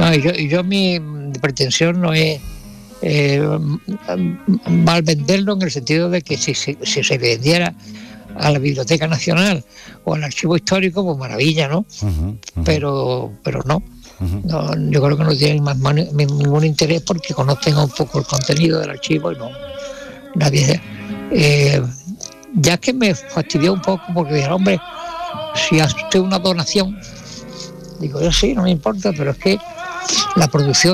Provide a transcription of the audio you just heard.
No, yo mi pretensión no es mal venderlo, en el sentido de que si se vendiera a la Biblioteca Nacional o al Archivo Histórico, pues maravilla, ¿no? Pero no. No, yo creo que no tienen ningún interés, porque conocen un poco el contenido del archivo y no, nadie. Ya que me fastidió un poco, porque dije, hombre, si hace una donación, digo yo sí, no me importa, pero es que la producción